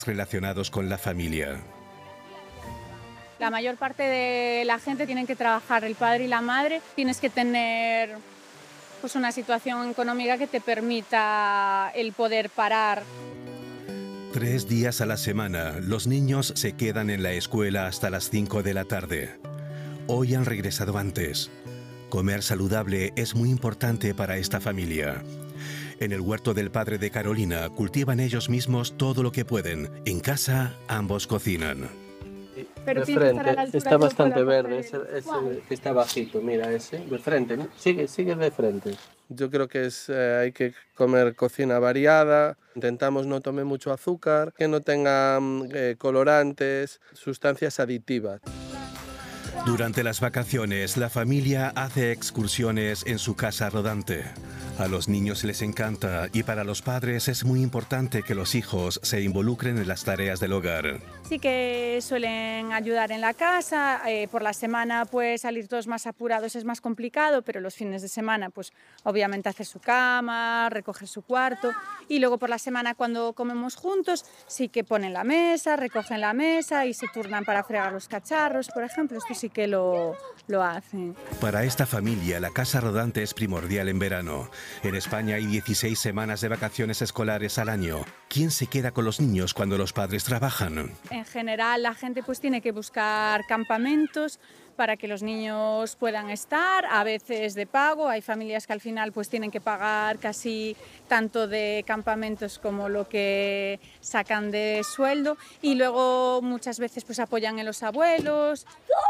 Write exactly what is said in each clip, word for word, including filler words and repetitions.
relacionados con la familia. La mayor parte de la gente tiene que trabajar, el padre y la madre. Tienes que tener pues, una situación económica que te permita el poder parar. Tres días a la semana, los niños se quedan en la escuela hasta las cinco de la tarde. Hoy han regresado antes. Comer saludable es muy importante para esta familia. En el huerto del padre de Carolina cultivan ellos mismos todo lo que pueden. En casa, ambos cocinan. Pero de frente, está bastante verde, ese, ese que está bajito, mira ese, de frente, ¿no? Sigue, sigue de frente. Yo creo que es, eh, hay que comer cocina variada, intentamos no tomar mucho azúcar, que no tenga eh, colorantes, sustancias aditivas. Durante las vacaciones, la familia hace excursiones en su casa rodante. A los niños les encanta y para los padres es muy importante que los hijos se involucren en las tareas del hogar. Sí que suelen ayudar en la casa, eh, por la semana pues salir todos más apurados es más complicado, pero los fines de semana pues obviamente hacer su cama, recoger su cuarto y luego por la semana cuando comemos juntos sí que ponen la mesa, recogen la mesa y se turnan para fregar los cacharros, por ejemplo, esto sí que lo, lo hacen. Para esta familia la casa rodante es primordial en verano. En España hay dieciséis semanas de vacaciones escolares al año. ¿Quién se queda con los niños cuando los padres trabajan? En general la gente pues tiene que buscar campamentos para que los niños puedan estar, a veces de pago, hay familias que al final pues tienen que pagar casi tanto de campamentos como lo que sacan de sueldo y luego muchas veces pues apoyan en los abuelos.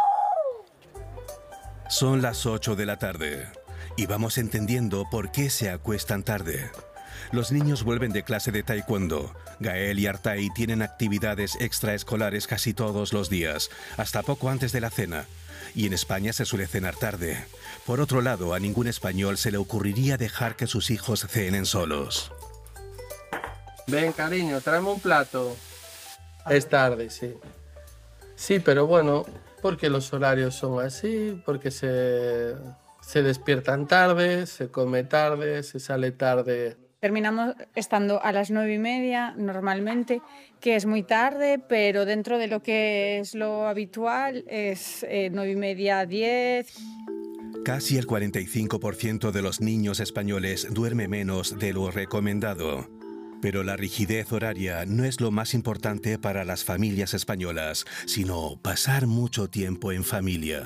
Son las ocho de la tarde y vamos entendiendo por qué se acuestan tarde. Los niños vuelven de clase de taekwondo. Gael y Artai tienen actividades extraescolares casi todos los días, hasta poco antes de la cena. Y en España se suele cenar tarde. Por otro lado, a ningún español se le ocurriría dejar que sus hijos cenen solos. Ven, cariño, tráeme un plato. Es tarde, sí. Sí, pero bueno, porque los horarios son así, porque se, se despiertan tarde, se come tarde, se sale tarde. Terminamos estando a las nueve y media normalmente, que es muy tarde, pero dentro de lo que es lo habitual es eh, nueve y media, diez. Casi el cuarenta y cinco por ciento de los niños españoles duerme menos de lo recomendado. Pero la rigidez horaria no es lo más importante para las familias españolas, sino pasar mucho tiempo en familia.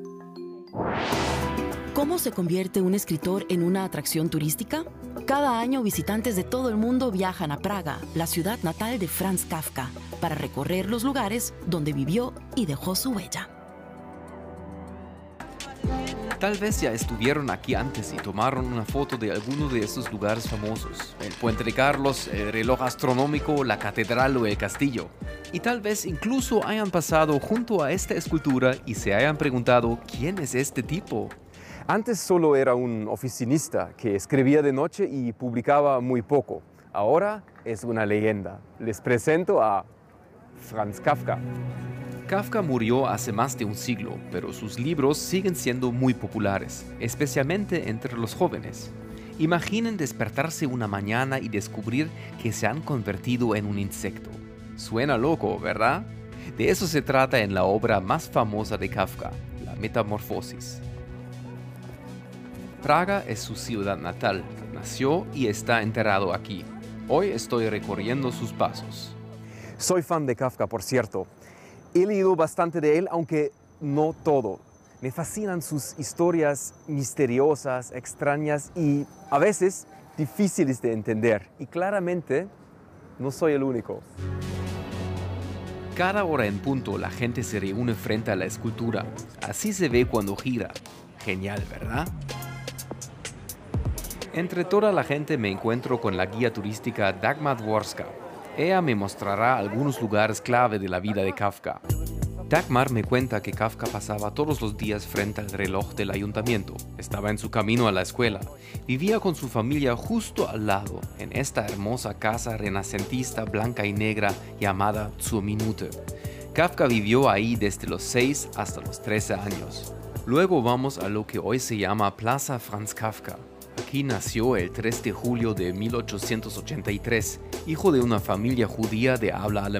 ¿Cómo se convierte un escritor en una atracción turística? Cada año visitantes de todo el mundo viajan a Praga, la ciudad natal de Franz Kafka, para recorrer los lugares donde vivió y dejó su huella. Tal vez ya estuvieron aquí antes y tomaron una foto de alguno de estos lugares famosos. El Puente de Carlos, el reloj astronómico, la catedral o el castillo. Y tal vez incluso hayan pasado junto a esta escultura y se hayan preguntado ¿quién es este tipo? Antes solo era un oficinista que escribía de noche y publicaba muy poco. Ahora es una leyenda. Les presento a Franz Kafka. Kafka murió hace más de un siglo, pero sus libros siguen siendo muy populares, especialmente entre los jóvenes. Imaginen despertarse una mañana y descubrir que se han convertido en un insecto. Suena loco, ¿verdad? De eso se trata en la obra más famosa de Kafka, La Metamorfosis. Praga es su ciudad natal, nació y está enterrado aquí. Hoy estoy recorriendo sus pasos. Soy fan de Kafka, por cierto. He leído bastante de él, aunque no todo. Me fascinan sus historias misteriosas, extrañas y a veces difíciles de entender. Y claramente no soy el único. Cada hora en punto la gente se reúne frente a la escultura. Así se ve cuando gira. Genial, ¿verdad? Entre toda la gente me encuentro con la guía turística Dagmar Dworska. Ella me mostrará algunos lugares clave de la vida de Kafka. Dagmar me cuenta que Kafka pasaba todos los días frente al reloj del ayuntamiento. Estaba en su camino a la escuela. Vivía con su familia justo al lado, en esta hermosa casa renacentista blanca y negra llamada Zur Minute. Kafka vivió ahí desde los seis hasta los trece años. Luego vamos a lo que hoy se llama Plaza Franz Kafka. Aquí nació el tres de julio de mil ochocientos ochenta y tres, hijo de una familia judía de habla alemana.